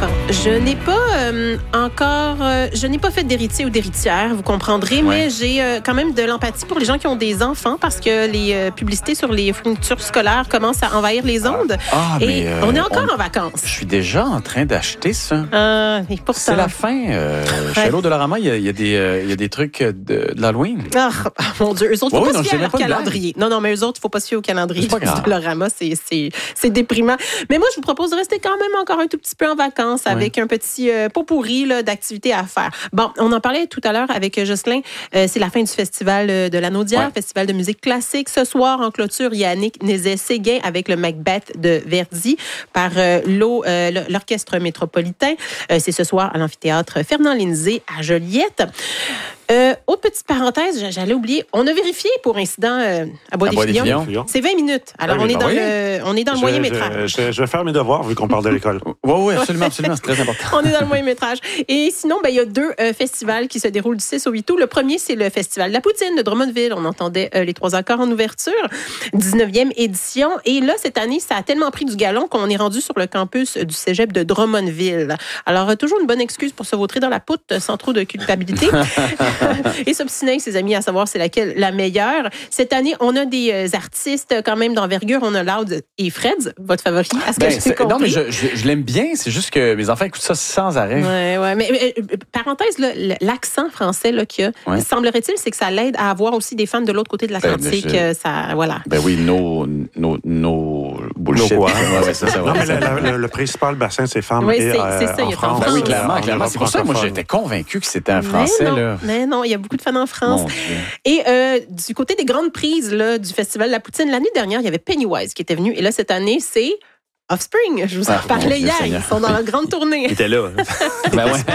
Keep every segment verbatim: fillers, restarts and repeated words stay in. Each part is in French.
je n'ai pas euh, encore, euh, je n'ai pas fait d'héritier ou d'héritière, vous comprendrez, ouais. mais j'ai euh, quand même de l'empathie pour les gens qui ont des enfants parce que les euh, publicités sur les fournitures scolaires commencent à envahir les ondes. Ah, et mais euh, on est encore on, en vacances. Je suis déjà en train d'acheter ça. Euh, et pourtant, c'est la fin. Euh, ouais. Chez Hello Dollarama, il y, y, euh, y a des trucs de, de l'Halloween. Ah, oh, mon Dieu, eux autres, il ne faut oui, pas non, se fier à leur calendrier. Non, non, mais eux autres, il ne faut pas se fier au calendrier du Dollarama. C'est, c'est, c'est déprimant. Mais moi, je vous propose de rester quand même encore un tout petit peu en vacances avec ouais. un petit euh, pot pourri là, d'activités à faire. Bon, on en parlait tout à l'heure avec Jocelyn. Euh, c'est la fin du festival de la Naudière, ouais. festival de musique classique. Ce soir, en clôture, Yannick Nézet-Séguin avec le Macbeth de Verdi par euh, l'O, euh, l'Orchestre métropolitain. Euh, c'est ce soir à l'amphithéâtre Fernand-Lindsay à Joliette. Euh, autre petite parenthèse, j'allais oublier, on a vérifié pour incident euh, à Bois-des-Filions. C'est vingt minutes. Alors, oui, on, est dans le, on est dans le moyen métrage. Je, je, je vais faire mes devoirs vu qu'on parle de l'école. Oui, oui, absolument, absolument. C'est très important. On est dans le moyen métrage. Et sinon, ben, il y a deux euh, festivals qui se déroulent du six au huit août. Le premier, c'est le Festival de la Poutine de Drummondville. On entendait euh, les trois accords en ouverture. dix-neuvième édition. Et là, cette année, ça a tellement pris du galon qu'on est rendu sur le campus du cégep de Drummondville. Alors, euh, toujours une bonne excuse pour se vautrer dans la poutre sans trop de culpabilité. Et s'obstiner avec ses amis à savoir c'est laquelle la meilleure. Cette année, on a des euh, artistes quand même d'envergure. On a Loud et Fred, votre favori. À ce ben, que j'ai compris. Non, mais je, je, je l'aime bien. C'est juste que mes enfants écoutent ça sans arrêt. Oui, oui. Mais euh, parenthèse, là, l'accent français là, qu'il y a, ouais. semblerait-il, c'est que ça l'aide à avoir aussi des fans de l'autre côté de l'Atlantique. Ben, je... ça, voilà. Ben oui, nos no, no bullshit. No quoi. Ouais, ouais, ça, ça, non, ouais, mais ça, le, le, le principal bassin, c'est femmes oui, et c'est, euh, c'est ça, en il est France. en France. Oui, clairement, clairement. C'est pour ça que moi, j'étais convaincu que c'était en français. Mais non, là. mais non, il y a beaucoup de fans en France. Et euh, du côté des grandes prises là, du Festival de la Poutine, l'année dernière, il y avait Pennywise qui était venu. Et là, cette année, c'est Offspring. Je vous en ah, parlais hier. Ils sont dans leur grande tournée. Ils étaient là. Ben ouais.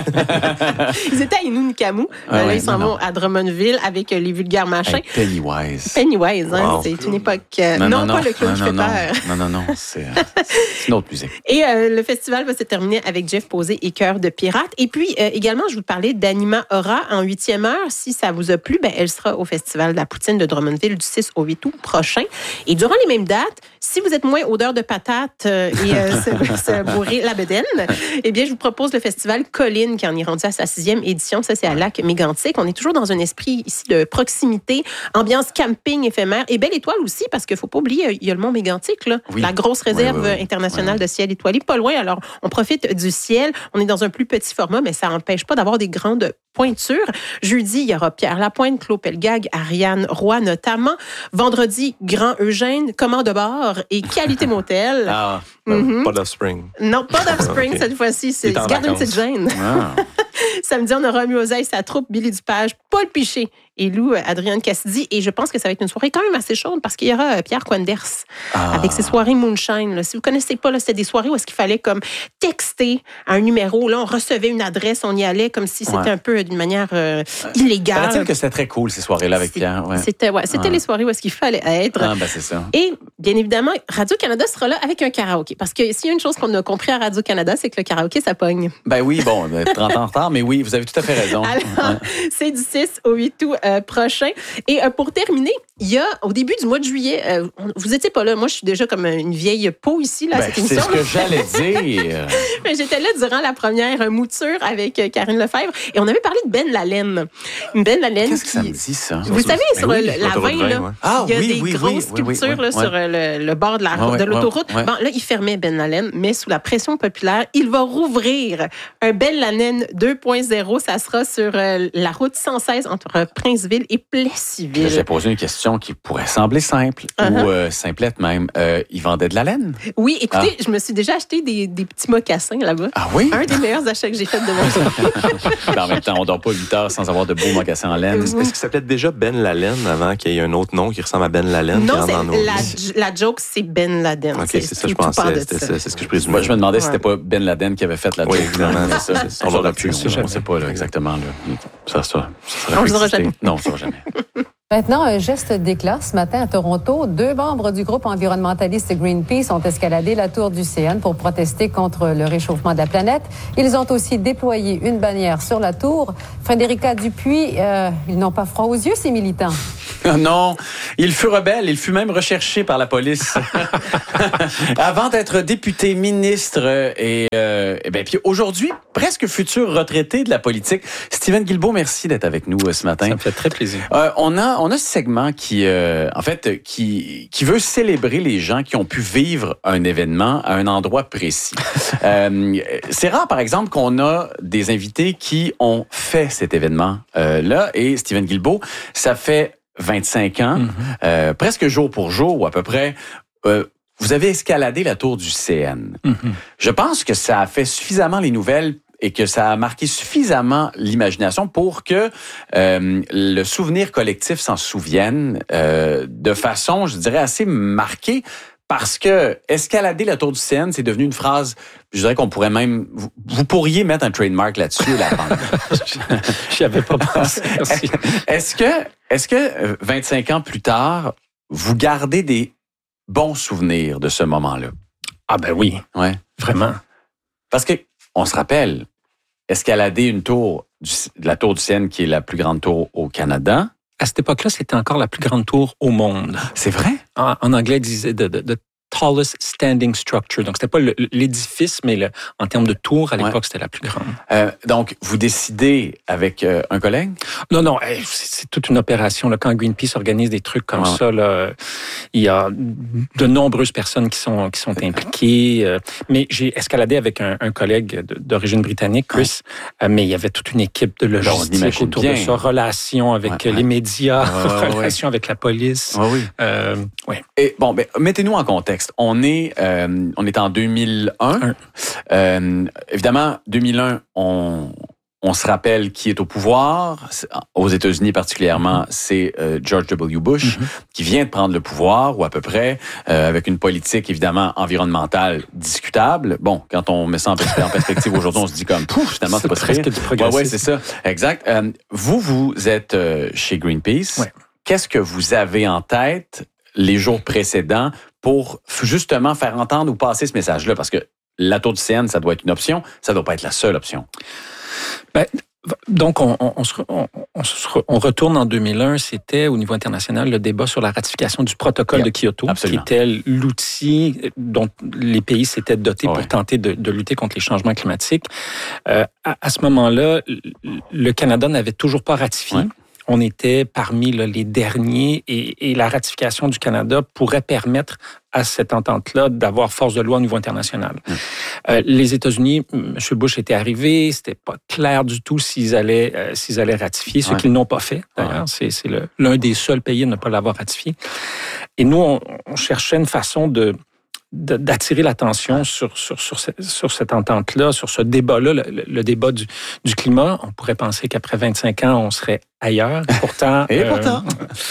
Ils étaient à Inunicamu. Ah, là, ouais, ils s'en vont à Drummondville avec les vulgaires machins. Hey, Pennywise. Pennywise, hein, wow. C'est une époque... Euh, non, non, non, pas le clown qui fait non, peur. Non, non, non. C'est, c'est une autre musique. Et euh, le festival va se terminer avec Jeff Posé et Cœur de pirate. Et puis, euh, également, je vous parlais d'Anima Aura en huitième heure. Si ça vous a plu, ben, elle sera au Festival de la Poutine de Drummondville du six au huit août prochain. Et durant les mêmes dates, si vous êtes moins odeur de patates euh, et euh, se, se bourrer la bedaine, eh bien, je vous propose le festival Colline qui en est rendu à sa sixième édition. Ça, c'est à Lac-Mégantic. On est toujours dans un esprit ici de proximité, ambiance camping éphémère et belle étoile aussi parce qu'il ne faut pas oublier, il y a le mont Mégantic, là, oui. la grosse réserve oui, oui, oui. internationale oui, oui. de ciel étoilé, pas loin. Alors, on profite du ciel. On est dans un plus petit format, mais ça n'empêche pas d'avoir des grandes pointures. Jeudi, il y aura Pierre Lapointe, Claude Pelgag, Ariane Roy notamment. Vendredi, Grand Eugène, commande de bar et Qualité Motel. Ah, mm-hmm. Pas d'Offspring. Non, pas d'Offspring okay. cette fois-ci. C'est garde une petite gêne. Ah. Samedi, on aura Muosaï, sa troupe, Billy Dupage, Paul Piché et Lou, Adrienne Cassidy. Et je pense que ça va être une soirée quand même assez chaude parce qu'il y aura Pierre Quenders ah. avec ses soirées Moonshine. Là. Si vous ne connaissez pas, là, c'était des soirées où est-ce qu'il fallait comme texter un numéro. Là, on recevait une adresse, on y allait comme si c'était ouais. un peu d'une manière euh, illégale. Paraît-il que c'était très cool ces soirées-là avec c'est, Pierre. Ouais. C'était, ouais, c'était ah. les soirées où est-ce qu'il fallait être. Ah, ben c'est ça. Et bien évidemment, Radio-Canada sera là avec un karaoké. Parce que s'il y a une chose qu'on a compris à Radio-Canada, c'est que le karaoké, ça pogne. Ben oui, bon, trente ans en retard, mais oui, vous avez tout à fait raison. Alors, ouais. c'est du six au huit août euh, prochain. Et euh, pour terminer, il y a, au début du mois de juillet, euh, vous n'étiez pas là. Moi, je suis déjà comme une vieille peau ici, là, ben, cette émission. C'est ce que j'allais dire. Mais j'étais là durant la première mouture avec Karine Lefebvre et on avait parlé de Ben Lalaine. Ben Lalaine Qu'est-ce qui... que ça me dit, ça? Vous savez, ben sur oui, le, la vingt, là, ouais. ah, il y a oui, des oui, grosses oui, sculptures oui, oui, là, oui, sur le, le bord de, la, ouais, de l'autoroute. Ouais. Bon, là, il fermait Ben Lalaine, mais sous la pression populaire, il va rouvrir un Ben Lalaine deux point zéro. Ça sera sur euh, la route cent seize entre Princeville et Plessisville. J'ai posé une question qui pourrait sembler simple uh-huh. ou euh, simplette même. Euh, ils vendaient de la laine? Oui, écoutez, ah. je me suis déjà acheté des, des petits mocassins là-bas. Ah oui? Un des meilleurs achats que j'ai fait de ma vie. En même temps, on ne dort pas huit heures sans avoir de beaux mocassins en laine. Est-ce que ça s'appelait déjà Ben Lalaine avant qu'il y ait un autre nom qui ressemble à Ben Lalaine? Non, c'est, la, la joke, c'est Ben Laden. OK, c'est, c'est ça, je pensais. C'était ça, c'est ce que je présumais. Moi, je me demandais ouais. si c'était pas Ben Laden qui avait fait la joke. Oui, évidemment. ça, ça, on l'aurait pu. On ne sait pas là, exactement. Là. Ça, ça, ça on ne le saura jamais. Non, on ne le saura jamais. Maintenant, un geste d'éclat. Ce matin, à Toronto, deux membres du groupe environnementaliste Greenpeace ont escaladé la tour du C N pour protester contre le réchauffement de la planète. Ils ont aussi déployé une bannière sur la tour. Frédérica Dupuis, euh, ils n'ont pas froid aux yeux, ces militants. Non, il fut rebelle, il fut même recherché par la police. Avant d'être député, ministre et, euh, et ben, puis aujourd'hui, presque futur retraité de la politique. Steven Guilbeault, merci d'être avec nous euh, ce matin. Ça me fait très plaisir. Euh, on a on a ce segment qui euh, en fait qui qui veut célébrer les gens qui ont pu vivre un événement à un endroit précis. euh, c'est rare par exemple qu'on a des invités qui ont fait cet événement euh, là et Steven Guilbeault, ça fait vingt-cinq ans, mm-hmm. euh, presque jour pour jour ou à peu près, euh, vous avez escaladé la tour du C N. Mm-hmm. Je pense que ça a fait suffisamment les nouvelles et que ça a marqué suffisamment l'imagination pour que euh, le souvenir collectif s'en souvienne euh, de façon, je dirais, assez marquée. Parce que escalader la tour du C N, c'est devenu une phrase, je dirais qu'on pourrait même... Vous, vous pourriez mettre un trademark là-dessus, la bande. J'y avais pas pensé. Merci. Est-ce que, est-ce que vingt-cinq ans plus tard, vous gardez des bons souvenirs de ce moment-là? Ah ben oui, ouais. Vraiment. Parce que on se rappelle, escalader une tour, du, la tour du C N, qui est la plus grande tour au Canada... À cette époque-là, c'était encore la plus grande tour au monde. C'est vrai? En, en anglais, ils disaient de, de, de tallest standing structure. Donc, c'était pas le, l'édifice, mais le, en termes de tour, à l'époque, ouais. C'était la plus grande. Euh, donc, vous décidez avec euh, un collègue? Non, non, c'est, c'est toute une opération. Là, quand Greenpeace organise des trucs comme ouais. ça, là, il y a de nombreuses personnes qui sont, qui sont impliquées. Euh, mais j'ai escaladé avec un, un collègue d'origine britannique, Chris, ouais. euh, mais il y avait toute une équipe de logistique autour bien. de ça, relations avec ouais, ouais. les médias, ouais, ouais, relations ouais. avec la police. Ouais, oui. Euh, ouais. Et bon, ben, mettez-nous en contexte. On est, euh, on est en deux mille un. Euh, évidemment, deux mille un, on, on se rappelle qui est au pouvoir. Aux États-Unis particulièrement, mm-hmm. c'est euh, George W. Bush mm-hmm. qui vient de prendre le pouvoir, ou à peu près, euh, avec une politique évidemment environnementale discutable. Bon, quand on met ça en perspective aujourd'hui, on se dit comme, pouf, finalement, c'est, c'est pas presque du progressisme. Ouais, ouais, c'est ça. Exact. Euh, vous, vous êtes euh, chez Greenpeace. Ouais. Qu'est-ce que vous avez en tête les jours précédents pour justement faire entendre ou passer ce message-là? Parce que la tour du C N, ça doit être une option, ça ne doit pas être la seule option. Ben, donc, on, on, on, se, on, on, se, on retourne en deux mille un, c'était au niveau international le débat sur la ratification du protocole yep, de Kyoto, absolument. Qui était l'outil dont les pays s'étaient dotés oh, pour ouais. tenter de, de lutter contre les changements climatiques. Euh, à, à ce moment-là, le Canada n'avait toujours pas ratifié. Ouais. On était parmi là, les derniers et, et la ratification du Canada pourrait permettre à cette entente-là d'avoir force de loi au niveau international. Mmh. Euh, les États-Unis, M. Bush était arrivé, c'était pas clair du tout s'ils allaient, euh, s'ils allaient ratifier, ce ouais. qu'ils n'ont pas fait. D'ailleurs, ouais. c'est, c'est le, l'un des seuls pays à ne pas l'avoir ratifié. Et nous, on, on cherchait une façon de d'attirer l'attention sur, sur, sur, cette, sur cette entente-là, sur ce débat-là, le, le débat du, du climat. On pourrait penser qu'après vingt-cinq ans, on serait ailleurs. Pourtant... Et euh, pourtant...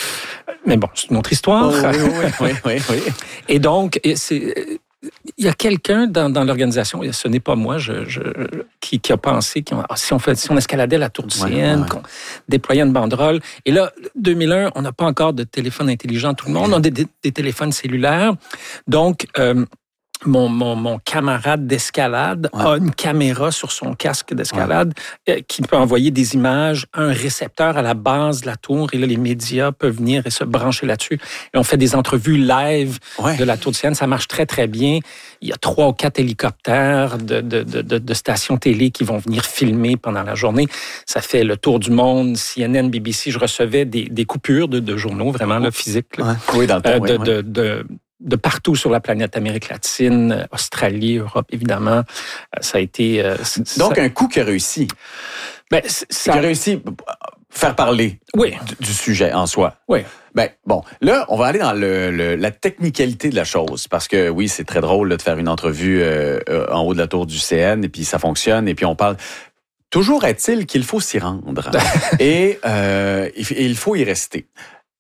Mais bon, c'est une autre histoire. Oh, oui, oui, oui, oui, oui. Et donc, c'est... Il y a quelqu'un dans, dans l'organisation, et ce n'est pas moi, je, je, qui, qui a pensé qu'on, si, on fait, si on escaladait la tour du ouais, C N, ouais. qu'on déployait une banderole. Et là, deux mille un, on n'a pas encore de téléphone intelligent, tout le monde. On a des, des, des téléphones cellulaires. Donc, euh, mon, mon, mon camarade d'escalade ouais. a une caméra sur son casque d'escalade ouais. qui peut envoyer des images à un récepteur à la base de la tour. Et là, les médias peuvent venir et se brancher là-dessus. Et on fait des entrevues live ouais. de la tour du C N. Ça marche très, très bien. Il y a trois ou quatre hélicoptères de, de, de, de, de stations télé qui vont venir filmer pendant la journée. Ça fait le tour du monde, C N N, B B C. Je recevais des, des coupures de, de journaux, vraiment là, physiques. Là. Ouais. Oui, dans le temps, euh, oui, de, oui. de, de, de partout sur la planète, Amérique latine, Australie, Europe, évidemment. Ça a été... Euh, Donc, ça... un coup qui a réussi. Ben, ça qui a réussi faire parler oui. du, du sujet en soi. Oui. Ben, bon, là, on va aller dans le, le, la technicalité de la chose. Parce que, oui, c'est très drôle là, de faire une entrevue euh, en haut de la tour du C N, et puis ça fonctionne, et puis on parle... Toujours est-il qu'il faut s'y rendre. et, euh, et il faut y rester.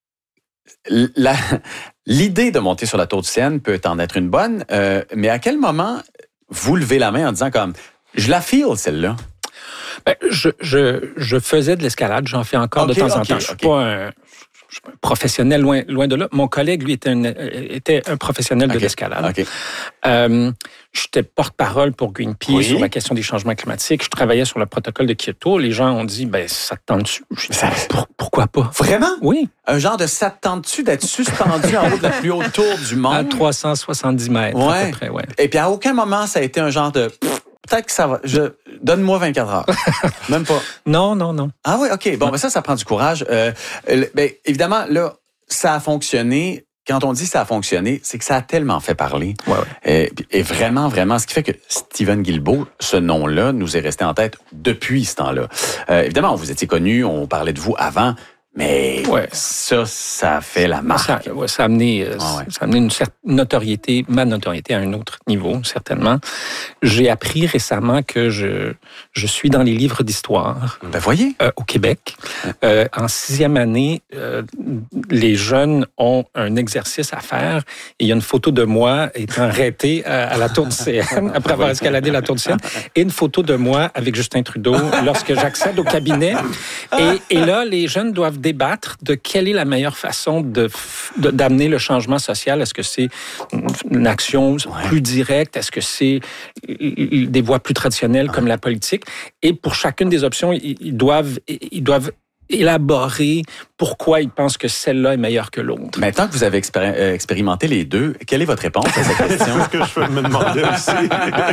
La, l'idée de monter sur la tour du C N peut en être une bonne, euh, mais à quel moment vous levez la main en disant comme je la feel celle-là? Ben, je, je, je faisais de l'escalade, j'en fais encore okay, de temps okay, en temps. Je suis okay. pas un, je suis pas un professionnel loin, loin de là. Mon collègue, lui, était un, était un professionnel okay. de l'escalade. Okay. Euh, j'étais porte-parole pour Greenpeace oui. sur la question des changements climatiques. Je travaillais sur le protocole de Kyoto. Les gens ont dit, ben ça te tente dessus. Je dis, pour, pourquoi pas? Vraiment? Oui. Un genre de ça te tente dessus d'être suspendu en haut de la plus haute tour du monde? À trois cent soixante-dix mètres, ouais. à peu près, ouais. Et puis à aucun moment, ça a été un genre de... Peut-être que ça va. Je... Donne-moi vingt-quatre heures. Même pas. Non, non, non. Ah oui, OK. Bon, ben ça, ça prend du courage. Euh, ben, évidemment, là, ça a fonctionné. Quand on dit ça a fonctionné, c'est que ça a tellement fait parler. Ouais, ouais. Et, et vraiment, vraiment, ce qui fait que Stephen Guilbeault, ce nom-là, nous est resté en tête depuis ce temps-là. Euh, évidemment, vous étiez connu, on parlait de vous avant, mais ouais. ça, ça a fait la marque. Ça, ouais, ça, a amené, euh, ah ouais. ça a amené une certaine notoriété, ma notoriété à un autre niveau, certainement. J'ai appris récemment que je, je suis dans les livres d'histoire. Ben voyez. Euh, au Québec. Euh, en sixième année, euh, les jeunes ont un exercice à faire. Et il y a une photo de moi étant arrêté à, à la Tour du C N, après avoir escaladé la Tour du C N, et une photo de moi avec Justin Trudeau lorsque j'accède au cabinet. Et, et là, les jeunes doivent débattre de quelle est la meilleure façon de, de, d'amener le changement social. Est-ce que c'est une action ouais. plus directe? Est-ce que c'est des voies plus traditionnelles ouais. comme la politique? Et pour chacune des options, ils doivent, ils doivent élaborer pourquoi ils pensent que celle-là est meilleure que l'autre. Maintenant que vous avez expéri- expérimenté les deux, quelle est votre réponse à cette question? C'est ce que je peux me demander aussi.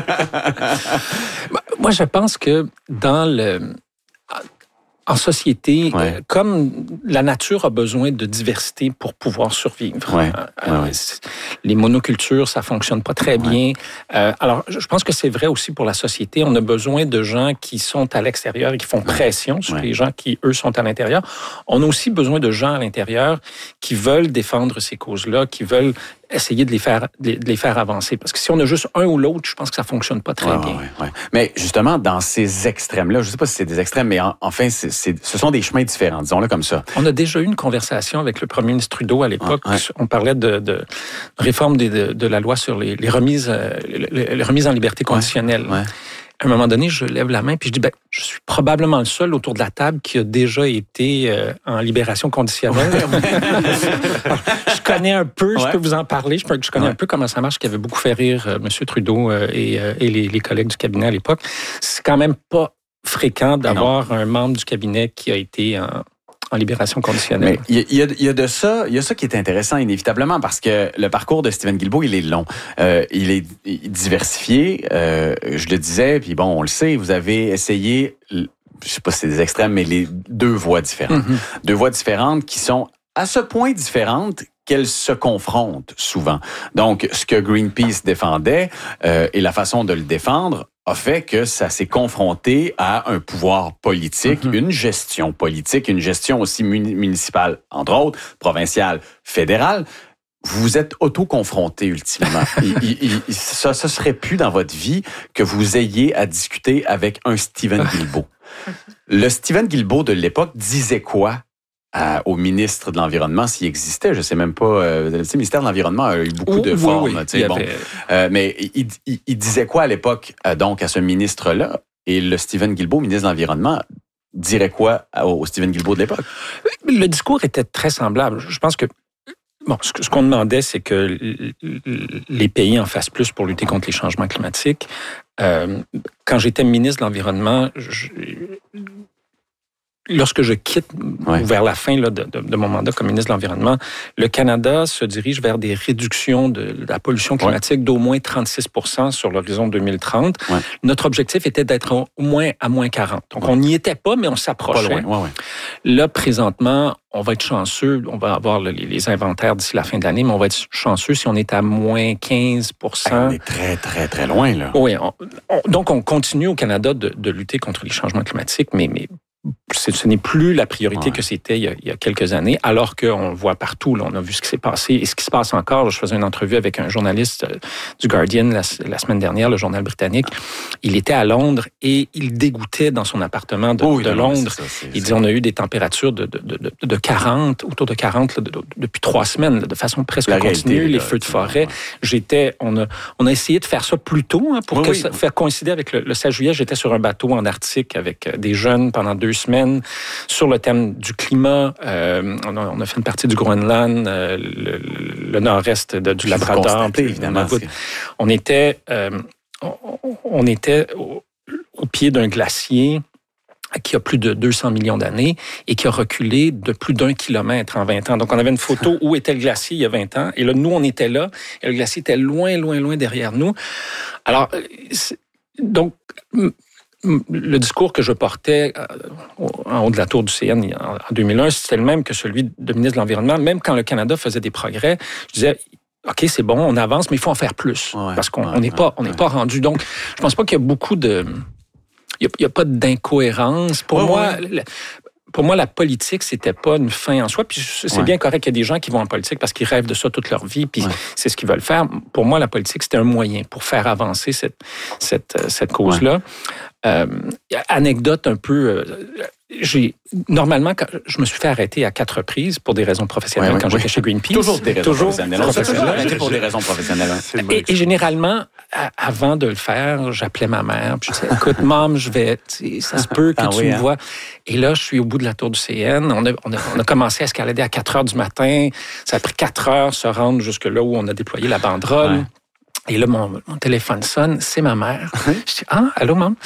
Moi, je pense que dans le... En société, ouais. euh, comme la nature a besoin de diversité pour pouvoir survivre. Ouais. Euh, ouais. Les monocultures, ça fonctionne pas très ouais. bien. Euh, alors, je pense que c'est vrai aussi pour la société. On a besoin de gens qui sont à l'extérieur et qui font pression sur ouais. les gens qui, eux, sont à l'intérieur. On a aussi besoin de gens à l'intérieur qui veulent défendre ces causes-là, qui veulent essayer de les faire de les faire avancer. Parce que si on a juste un ou l'autre, je pense que ça fonctionne pas très ouais, bien. Ouais, ouais. Mais justement, dans ces extrêmes-là, je sais pas si c'est des extrêmes, mais en, enfin, c'est, c'est, ce sont des chemins différents, disons-le comme ça. On a déjà eu une conversation avec le premier ministre Trudeau à l'époque. Ah, ouais. On parlait de, de réforme des, de, de la loi sur les, les remises les, les remises en liberté conditionnelle. Ouais, ouais. À un moment donné, je lève la main puis je dis, ben, je suis probablement le seul autour de la table qui a déjà été euh, en libération conditionnelle. Je connais un peu, ouais. je peux vous en parler, je, peux, je connais ouais. un peu comment ça marche, qui avait beaucoup fait rire euh, M. Trudeau euh, et, euh, et les, les collègues du cabinet à l'époque. C'est quand même pas fréquent d'avoir un membre du cabinet qui a été en... en libération conditionnelle. Mais il y, y, y a de ça, il y a ça qui est intéressant inévitablement parce que le parcours de Stephen Guilbeault, il est long, euh, il est diversifié. Euh, je le disais, puis bon, on le sait, vous avez essayé, je sais pas si c'est des extrêmes, mais les deux voies différentes, mm-hmm. deux voies différentes qui sont à ce point différentes qu'elles se confrontent souvent. Donc, ce que Greenpeace défendait euh, et la façon de le défendre a fait que ça s'est confronté à un pouvoir politique, mm-hmm. une gestion politique, une gestion aussi municipale, entre autres, provinciale, fédérale. Vous vous êtes auto-confronté ultimement. il, il, il, ça ne serait plus dans votre vie que vous ayez à discuter avec un Stephen Guilbeault. Le Stephen Guilbeault de l'époque disait quoi à, au ministre de l'Environnement, s'il existait? Je ne sais même pas. Euh, le ministère de l'Environnement a eu beaucoup oh, de formes. Oui, oui. Bon. Euh, mais il, il, il disait quoi à l'époque, euh, donc, à ce ministre-là? Et le Stephen Guilbeault, ministre de l'Environnement, dirait quoi au Stephen Guilbeault de l'époque? Le discours était très semblable. Je pense que Bon, ce qu'on demandait, c'est que les pays en fassent plus pour lutter contre les changements climatiques. Euh, quand j'étais ministre de l'Environnement, je, lorsque je quitte ouais. vers la fin là, de, de, de mon mandat comme ministre de l'Environnement, le Canada se dirige vers des réductions de, de la pollution climatique ouais. d'au moins trente-six pour cent sur l'horizon deux mille trente. Ouais. Notre objectif était d'être au moins à moins quarante. Donc, ouais. on n'y était pas, mais on s'approchait. Pas loin. Ouais, ouais. Là, présentement, on va être chanceux, on va avoir les, les inventaires d'ici la fin de l'année, mais on va être chanceux si on est à moins quinze pour cent. On est très, très, très loin, là. Oui. On, on, donc, on continue au Canada de, de lutter contre les changements climatiques, mais... mais ce n'est plus la priorité ouais. que c'était il y, a, il y a quelques années, alors qu'on le voit partout. Là, on a vu ce qui s'est passé et ce qui se passe encore. Je faisais une entrevue avec un journaliste du Guardian la, la semaine dernière, le journal britannique. Il était à Londres et il dégoûtait dans son appartement de, oh, de Londres. Non, c'est ça, c'est, il dit, on a eu des températures de, de, de, de quarante, autour de quarante là, de, de, depuis trois semaines, là, de façon presque la continue, réalité, les là, feux de forêt. Ouais. J'étais, on a, on a essayé de faire ça plus tôt hein, pour oui, que oui. ça, faire coïncider avec le, le seize juillet. J'étais sur un bateau en Arctique avec des jeunes pendant deux semaines. C N sur le thème du climat. Euh, on, a, on a fait une partie du Groenland, euh, le, le nord-est de, du Labrador. Puis évidemment. On, on était, euh, on, on était au, au pied d'un glacier qui a plus de deux cents millions d'années et qui a reculé de plus d'un kilomètre en vingt ans. Donc, on avait une photo où était le glacier il y a vingt ans. Et là, nous, on était là. Et le glacier était loin, loin, loin derrière nous. Alors, donc, le discours que je portais en haut de la tour du C N en deux mille un, c'était le même que celui de ministre de l'Environnement. Même quand le Canada faisait des progrès, je disais... OK, c'est bon, on avance, mais il faut en faire plus. Ouais, parce qu'on n'est ouais, pas, on n'est ouais. pas rendu. Donc, je pense pas qu'il y a beaucoup de... Il n'y a, a pas d'incohérence. Pour ouais, moi, ouais. La, pour moi, la politique, c'était pas une fin en soi. Puis c'est ouais. bien correct qu'il y a des gens qui vont en politique parce qu'ils rêvent de ça toute leur vie, puis ouais. c'est ce qu'ils veulent faire. Pour moi, la politique, c'était un moyen pour faire avancer cette, cette, cette cause-là. Ouais. Euh, anecdote un peu... Euh, j'ai normalement, quand, je me suis fait arrêter à quatre reprises pour des raisons professionnelles ouais, ouais, quand ouais. j'étais chez Greenpeace. Toujours des raisons toujours professionnelles. Toujours arrêté pour des raisons professionnelles. Et, et généralement, à, avant de le faire, j'appelais ma mère. Puis je disais, écoute, maman, je vais, ça se peut que ah, tu oui, me hein? vois. Et là, je suis au bout de la tour du C N. On a, on a, on a commencé à escalader à quatre heures du matin. Ça a pris quatre heures se rendre jusque là où on a déployé la banderole. Ouais. Et là, mon, mon téléphone sonne, c'est ma mère. Je dis, ah, allô, maman?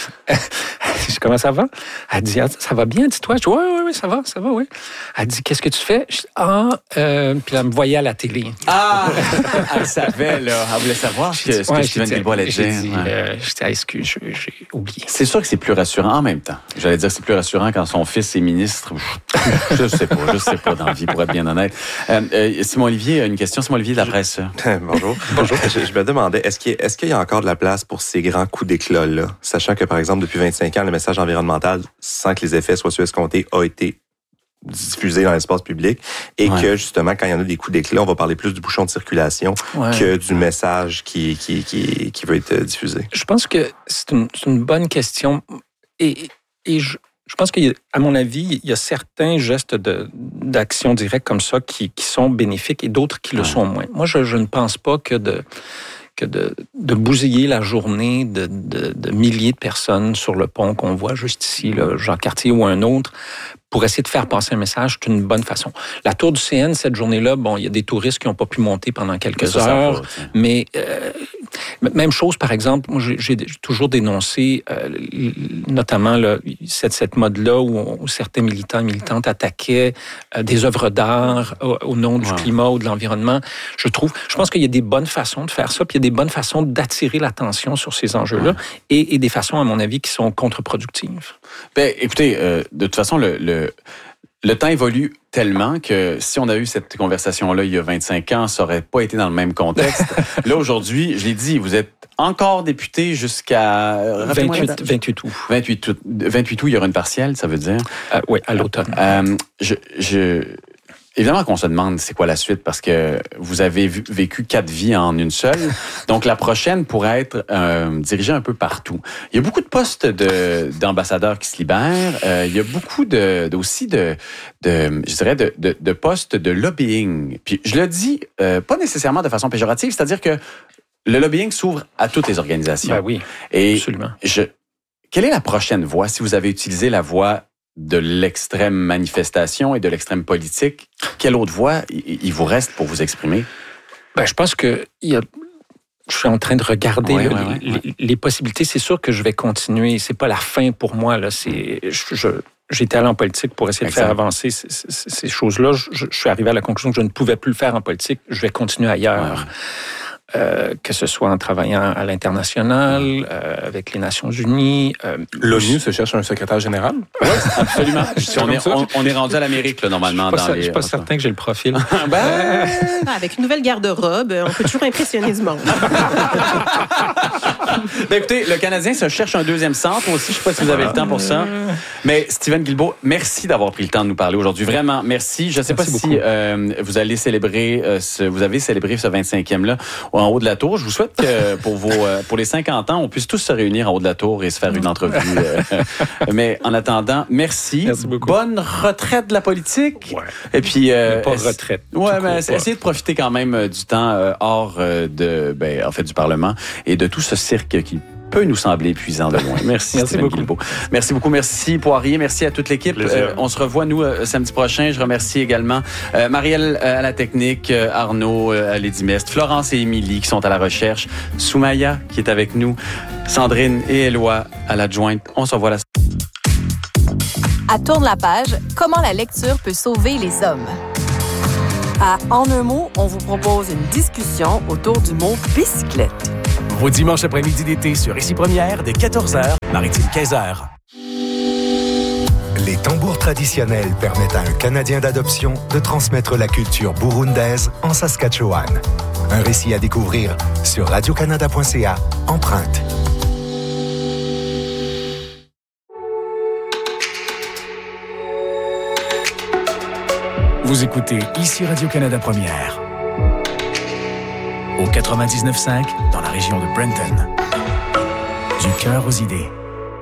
Je dis, comment ça va? Elle dit, ah, ça va bien, dis-toi. Je dis, oui, oui, oui, ça va, ça va, oui. Elle dit, qu'est-ce que tu fais? Je dis, ah, euh, puis elle me voyait à la télé. Ah! Elle savait, là. Elle voulait savoir ce que, ce ouais, que Steven Guilbeault allait dire. J'ai dit, ouais. euh, je dis, ah, excuse, j'ai oublié. C'est sûr que c'est plus rassurant en même temps. J'allais dire, c'est plus rassurant quand son fils est ministre. Je sais pas, je sais pas dans la vie, pour être bien honnête. Euh, euh, Simon-Olivier, une question. Simon-Olivier de la presse. Bonjour. Bonjour. Je, je me demandais, est-ce qu'il, est-ce qu'il y a encore de la place pour ces grands coups d'éclat-là? Sachant que, par exemple, depuis vingt-cinq ans, le message environnemental, sans que les effets soient ceux escomptés, a été diffusé dans l'espace public et ouais. que, justement, quand il y en a des coups d'éclat, on va parler plus du bouchon de circulation ouais. que du message qui, qui, qui, qui veut être diffusé. Je pense que c'est une, c'est une bonne question et, et je, je pense qu'à mon avis, il y a certains gestes de, d'action directe comme ça qui, qui sont bénéfiques et d'autres qui ouais. le sont moins. Moi, je, je ne pense pas que de... que de, de bousiller la journée de, de, de milliers de personnes sur le pont qu'on voit juste ici, là, Jean-Cartier ou un autre, pour essayer de faire passer un message, c'est une bonne façon. La tour du C N, cette journée-là, bon, il y a des touristes qui n'ont pas pu monter pendant quelques ça, heures, ça va, mais euh, même chose, par exemple, moi, j'ai, j'ai toujours dénoncé, euh, notamment là, cette, cette mode-là où, on, où certains militants et militantes attaquaient euh, des œuvres d'art au, au nom du ouais. climat ou de l'environnement. Je trouve, je pense qu'il y a des bonnes façons de faire ça, puis il y a des bonnes façons d'attirer l'attention sur ces enjeux-là, ouais. et, et des façons, à mon avis, qui sont contre-productives. Ben, écoutez, euh, de toute façon, le, le Le temps évolue tellement que si on a eu cette conversation-là il y a vingt-cinq ans, ça n'aurait pas été dans le même contexte. Là, aujourd'hui, je l'ai dit, vous êtes encore député jusqu'à... vingt-huit, vingt-huit août. vingt-huit août. vingt-huit août, il y aura une partielle, ça veut dire? Euh, oui, à l'automne. Euh, je... je... Évidemment qu'on se demande c'est quoi la suite parce que vous avez vu, vécu quatre vies en une seule. Donc, la prochaine pourrait être euh, dirigée un peu partout. Il y a beaucoup de postes de, d'ambassadeurs qui se libèrent. Euh, il y a beaucoup de, de aussi de, de, je dirais, de, de, de postes de lobbying. Puis, je le dis euh, pas nécessairement de façon péjorative, c'est-à-dire que le lobbying s'ouvre à toutes les organisations. Ben oui, Et absolument. Je, quelle est la prochaine voie si vous avez utilisé la voie de l'extrême manifestation et de l'extrême politique? Quelle autre voie il vous reste pour vous exprimer? Ben, je pense que il y a... je suis en train de regarder ouais, là, ouais, les, ouais. les, les possibilités. C'est sûr que je vais continuer. C'est pas la fin pour moi. Là. C'est, je, je, j'étais allé en politique pour essayer exact. de faire avancer ces, ces, ces choses-là. Je, je suis arrivé à la conclusion que je ne pouvais plus le faire en politique. Je vais continuer ailleurs. Ouais. Euh, que ce soit en travaillant à l'international, euh, avec les Nations Unies. Euh, L'ONU se cherche un secrétaire général? Oui, absolument. on, est, on, on est rendu à l'Amérique, là, normalement. Je ne suis, dans les... les... pas certain que j'ai le profil. ben... ah, avec une nouvelle garde-robe, on peut toujours impressionner ce monde. ben, écoutez, le Canadien se cherche un deuxième centre aussi. Je ne sais pas si vous avez le temps pour ça. Mais Steven Guilbeault, merci d'avoir pris le temps de nous parler aujourd'hui. Vraiment, merci. Je ne sais merci pas beaucoup. si euh, vous allez célébrer, euh, ce, vous avez célébré ce vingt-cinquième-là en haut de la tour. Je vous souhaite que pour vos pour les cinquante ans, on puisse tous se réunir en haut de la tour et se faire une entrevue. Mais en attendant, merci. Merci beaucoup. Bonne retraite de la politique. Ouais. Et puis euh, pas retraite. Ouais, mais essayez de profiter quand même du temps euh, hors euh, de ben en fait du Parlement et de tout ce cirque qui peut nous sembler épuisant de loin. Merci, Merci Stephen beaucoup. Guilbeault. Merci beaucoup. Merci Poirier. Merci à toute l'équipe. Euh, on se revoit, nous, euh, samedi prochain. Je remercie également euh, Marielle euh, à la technique, euh, Arnaud euh, à Lady Mest, Florence et Émilie qui sont à la recherche, Soumaya qui est avec nous, Sandrine et Éloi à l'adjointe. On se revoit la À Tourne la page, comment la lecture peut sauver les hommes. À En un mot, on vous propose une discussion autour du mot bicyclette. Vos dimanches après-midi d'été sur Ici Première dès quatorze heures, Maritime quinze heures. Les tambours traditionnels permettent à un Canadien d'adoption de transmettre la culture burundaise en Saskatchewan. Un récit à découvrir sur radio canada point c a, Empreinte. Vous écoutez Ici Radio-Canada Première. Au quatre-vingt-dix-neuf cinq, dans la région de Brenton. Du cœur aux idées.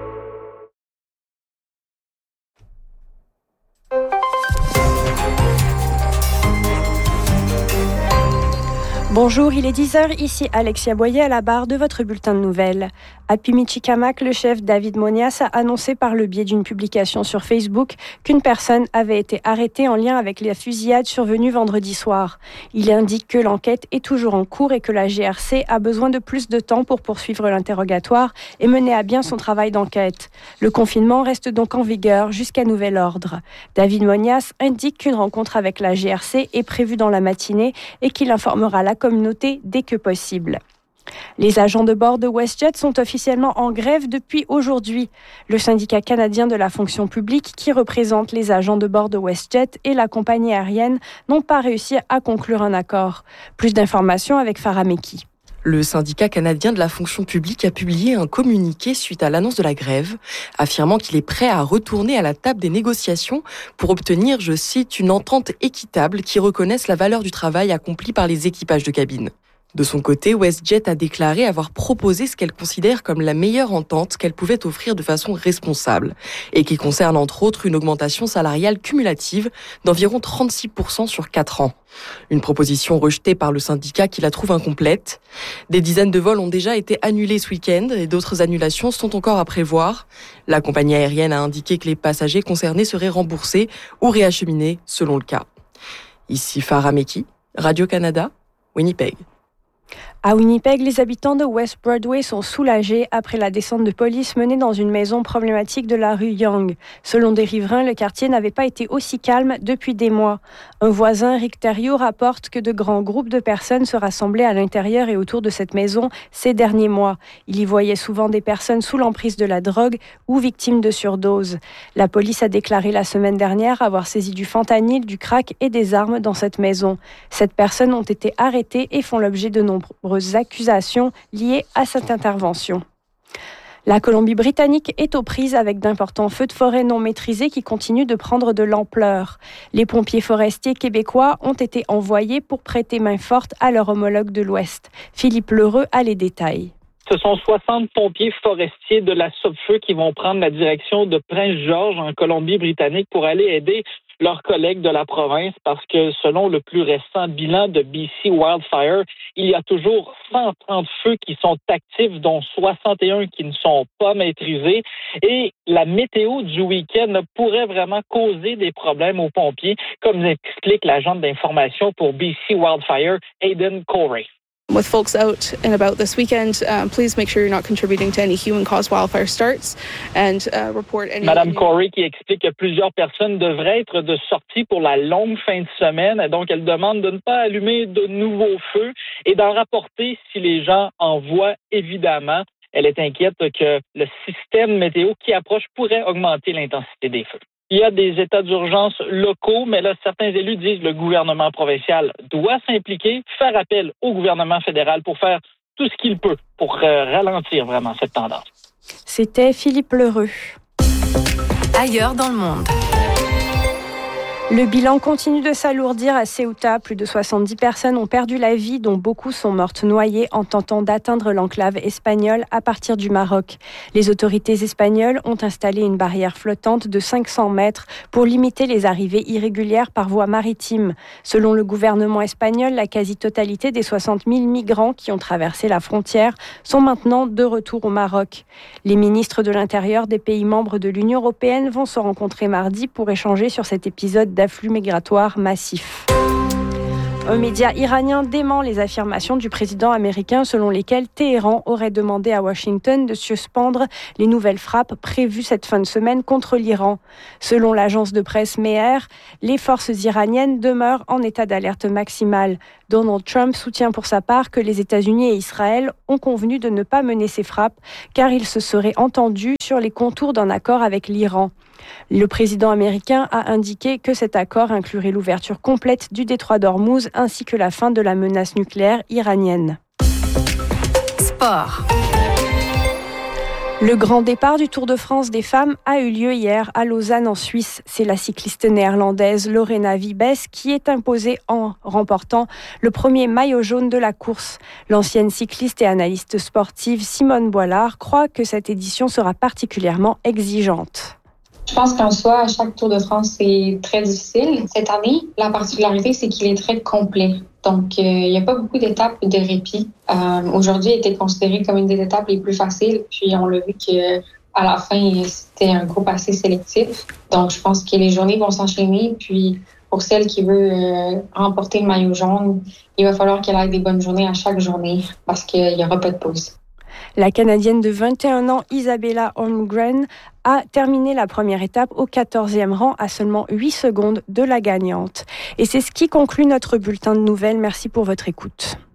Bonjour, il est dix heures, ici Alexia Boyer à la barre de votre bulletin de nouvelles. À Pimichikamak, le chef David Monias a annoncé par le biais d'une publication sur Facebook qu'une personne avait été arrêtée en lien avec la fusillade survenue vendredi soir. Il indique que l'enquête est toujours en cours et que la G R C a besoin de plus de temps pour poursuivre l'interrogatoire et mener à bien son travail d'enquête. Le confinement reste donc en vigueur jusqu'à nouvel ordre. David Monias indique qu'une rencontre avec la G R C est prévue dans la matinée et qu'il informera la communauté dès que possible. Les agents de bord de WestJet sont officiellement en grève depuis aujourd'hui. Le syndicat canadien de la fonction publique, qui représente les agents de bord de WestJet et la compagnie aérienne, n'ont pas réussi à conclure un accord. Plus d'informations avec Farah Meki. Le syndicat canadien de la fonction publique a publié un communiqué suite à l'annonce de la grève, affirmant qu'il est prêt à retourner à la table des négociations pour obtenir, je cite, une entente équitable qui reconnaisse la valeur du travail accompli par les équipages de cabine. De son côté, WestJet a déclaré avoir proposé ce qu'elle considère comme la meilleure entente qu'elle pouvait offrir de façon responsable et qui concerne entre autres une augmentation salariale cumulative d'environ trente-six pour cent sur quatre ans. Une proposition rejetée par le syndicat qui la trouve incomplète. Des dizaines de vols ont déjà été annulés ce week-end et d'autres annulations sont encore à prévoir. La compagnie aérienne a indiqué que les passagers concernés seraient remboursés ou réacheminés selon le cas. Ici Farah Meki, Radio-Canada, Winnipeg. À Winnipeg, les habitants de West Broadway sont soulagés après la descente de police menée dans une maison problématique de la rue Yonge. Selon des riverains, le quartier n'avait pas été aussi calme depuis des mois. Un voisin, Rick Thériault, rapporte que de grands groupes de personnes se rassemblaient à l'intérieur et autour de cette maison ces derniers mois. Il y voyait souvent des personnes sous l'emprise de la drogue ou victimes de surdose. La police a déclaré la semaine dernière avoir saisi du fentanyl, du crack et des armes dans cette maison. Sept personnes ont été arrêtées et font l'objet de nombreuses accusations liées à cette intervention. La Colombie-Britannique est aux prises avec d'importants feux de forêt non maîtrisés qui continuent de prendre de l'ampleur. Les pompiers forestiers québécois ont été envoyés pour prêter main forte à leur homologue de l'Ouest. Philippe Lheureux a les détails. Ce sont soixante pompiers forestiers de la Sopfeu qui vont prendre la direction de Prince-Georges en Colombie-Britannique pour aller aider leurs collègues de la province parce que selon le plus récent bilan de B C Wildfire, il y a toujours cent trente feux qui sont actifs, dont soixante et un qui ne sont pas maîtrisés. Et la météo du week-end pourrait vraiment causer des problèmes aux pompiers, comme explique l'agente d'information pour B C Wildfire, Aidan Corey. With folks out and about this weekend, uh, please make sure you're not contributing to any human-caused wildfire starts and uh, report any... Madame Corey qui explique que plusieurs personnes devraient être de sortie pour la longue fin de semaine. Donc, elle demande de ne pas allumer de nouveaux feux et d'en rapporter si les gens en voient, évidemment. Elle est inquiète que le système météo qui approche pourrait augmenter l'intensité des feux. Il y a des états d'urgence locaux, mais là, certains élus disent que le gouvernement provincial doit s'impliquer, faire appel au gouvernement fédéral pour faire tout ce qu'il peut pour euh, ralentir vraiment cette tendance. C'était Philippe Lheureux. Ailleurs dans le monde. Le bilan continue de s'alourdir à Ceuta. Plus de soixante-dix personnes ont perdu la vie, dont beaucoup sont mortes noyées en tentant d'atteindre l'enclave espagnole à partir du Maroc. Les autorités espagnoles ont installé une barrière flottante de cinq cents mètres pour limiter les arrivées irrégulières par voie maritime. Selon le gouvernement espagnol, la quasi-totalité des soixante mille migrants qui ont traversé la frontière sont maintenant de retour au Maroc. Les ministres de l'Intérieur des pays membres de l'Union européenne vont se rencontrer mardi pour échanger sur cet épisode d'afflux migratoire massif. Un média iranien dément les affirmations du président américain selon lesquelles Téhéran aurait demandé à Washington de suspendre les nouvelles frappes prévues cette fin de semaine contre l'Iran. Selon l'agence de presse Mehr, les forces iraniennes demeurent en état d'alerte maximale. Donald Trump soutient pour sa part que les États-Unis et Israël ont convenu de ne pas mener ces frappes car ils se seraient entendus sur les contours d'un accord avec l'Iran. Le président américain a indiqué que cet accord inclurait l'ouverture complète du détroit d'Ormuz ainsi que la fin de la menace nucléaire iranienne. Sport. Le grand départ du Tour de France des femmes a eu lieu hier à Lausanne en Suisse. C'est la cycliste néerlandaise Lorena Wiebes qui est imposée en remportant le premier maillot jaune de la course. L'ancienne cycliste et analyste sportive Simone Boilard croit que cette édition sera particulièrement exigeante. Je pense qu'en soi, à chaque Tour de France, c'est très difficile. Cette année, la particularité, c'est qu'il est très complet. Donc, euh, il n'y a pas beaucoup d'étapes de répit. Euh, aujourd'hui, il était considéré comme une des étapes les plus faciles. Puis, on l'a vu que à la fin, c'était un groupe assez sélectif. Donc, je pense que les journées vont s'enchaîner. Puis, pour celle qui veut euh, remporter le maillot jaune, il va falloir qu'elle ait des bonnes journées à chaque journée parce qu'il n'y aura pas de pause. La Canadienne de vingt et un ans, Isabella Holmgren, a terminé la première étape au quatorzième rang à seulement huit secondes de la gagnante. Et c'est ce qui conclut notre bulletin de nouvelles. Merci pour votre écoute.